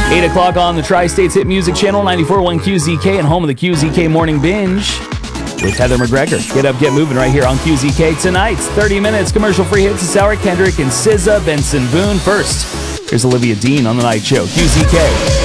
8 o'clock on the Tri-States Hit Music Channel, 94.1 QZK, and home of the QZK Morning Binge with Heather McGregor. Get up, get moving right here on QZK. Tonight's 30 minutes commercial-free hits of Sour Kendrick and SZA, Benson Boone. First, here's Olivia Dean on The Night Show. QZK.